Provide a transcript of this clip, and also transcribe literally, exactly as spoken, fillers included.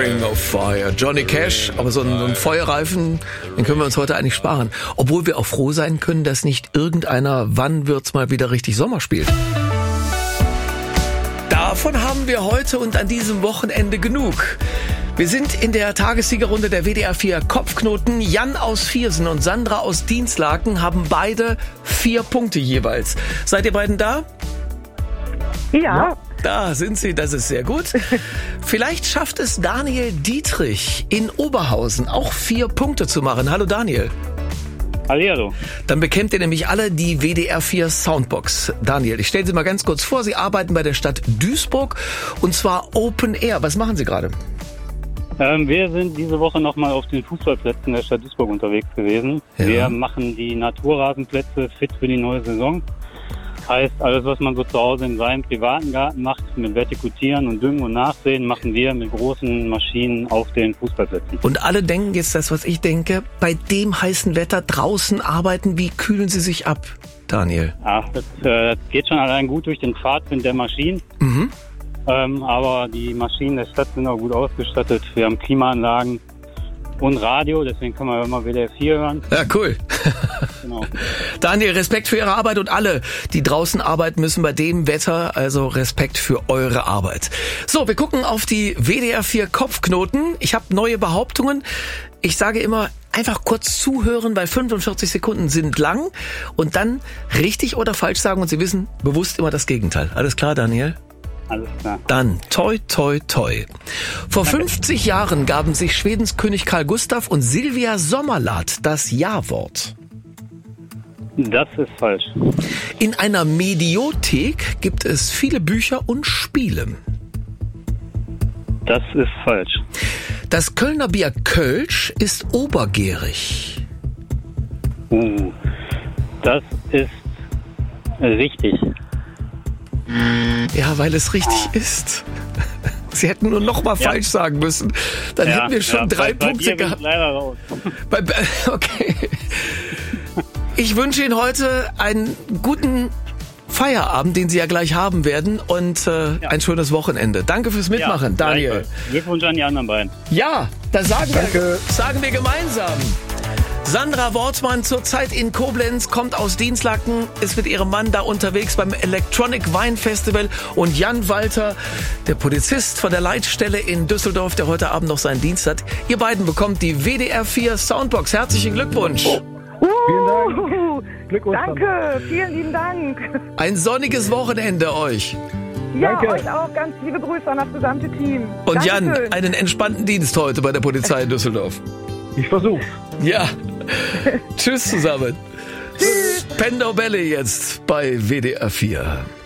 Ring of Fire. Johnny Cash, aber so einen, so einen Feuerreifen, den können wir uns heute eigentlich sparen. Obwohl wir auch froh sein können, dass nicht irgendeiner Wann wird's mal wieder richtig Sommer spielt. Davon haben wir heute und an diesem Wochenende genug. Wir sind in der Tagessiegerrunde der W D R vier Kopfknoten. Jan aus Viersen und Sandra aus Dienstlaken haben beide vier Punkte jeweils. Seid ihr beiden da? Ja. Ja. Da sind sie, das ist sehr gut. Vielleicht schafft es Daniel Dietrich in Oberhausen auch vier Punkte zu machen. Hallo Daniel. Hallihallo. Dann bekämt ihr nämlich alle die W D R vier Soundbox. Daniel, ich stelle Sie mal ganz kurz vor, Sie arbeiten bei der Stadt Duisburg und zwar Open Air. Was machen Sie gerade? Ähm, wir sind diese Woche nochmal auf den Fußballplätzen der Stadt Duisburg unterwegs gewesen. Ja. Wir machen die Naturrasenplätze fit für die neue Saison. Heißt, alles, was man so zu Hause in seinem privaten Garten macht, mit Vertikutieren und Düngen und Nachsehen, machen wir mit großen Maschinen auf den Fußballplätzen. Und alle denken jetzt das, was ich denke, bei dem heißen Wetter draußen arbeiten, wie kühlen Sie sich ab, Daniel? Ach, das, äh, das geht schon allein gut durch den Fahrtwind der Maschinen. Mhm. Ähm, aber die Maschinen der Stadt sind auch gut ausgestattet. Wir haben Klimaanlagen und Radio, deswegen kann man immer W D R vier hören. Ja, cool. Genau. Daniel, Respekt für Ihre Arbeit und alle, die draußen arbeiten müssen bei dem Wetter, also Respekt für eure Arbeit. So, wir gucken auf die W D R vier Kopfknoten. Ich habe neue Behauptungen. Ich sage immer, einfach kurz zuhören, weil fünfundvierzig Sekunden sind lang und dann richtig oder falsch sagen und Sie wissen bewusst immer das Gegenteil. Alles klar, Daniel? Alles klar. Dann toi toi toi. Vor fünfzig Jahren gaben sich Schwedens König Carl Gustaf und Silvia Sommerlath das Ja-Wort. Das ist falsch. In einer Mediothek gibt es viele Bücher und Spiele. Das ist falsch. Das Kölner Bier Kölsch ist obergärig. Uh, das ist richtig. Ja, weil es richtig ist. Sie hätten nur noch mal Ja. falsch sagen müssen. Dann Ja, hätten wir schon ja, drei bei, bei Punkte dir bin ich gehabt. leider raus. Bei, bei, okay. Ich wünsche Ihnen heute einen guten Feierabend, den Sie ja gleich haben werden und äh, Ja. ein schönes Wochenende. Danke fürs Mitmachen, Ja, Daniel. gleichfalls. Glückwunsch an die anderen beiden. Ja, das sagen wir, sagen wir gemeinsam. Sandra Wortmann zurzeit in Koblenz, kommt aus Dienstlaken, ist mit ihrem Mann da unterwegs beim Electronic Wine Festival und Jan Walter, der Polizist von der Leitstelle in Düsseldorf, der heute Abend noch seinen Dienst hat. Ihr beiden bekommt die W D R vier Soundbox. Herzlichen Glückwunsch. Vielen Dank. Glück Danke, vielen lieben Dank. Ein sonniges Wochenende euch. Ja, Danke. euch auch ganz liebe Grüße an das gesamte Team. Und Jan, Dankeschön. einen entspannten Dienst heute bei der Polizei in Düsseldorf. Ich versuch's. Ja. Tschüss zusammen. Tschüss. Spandau Ballet jetzt bei W D R vier.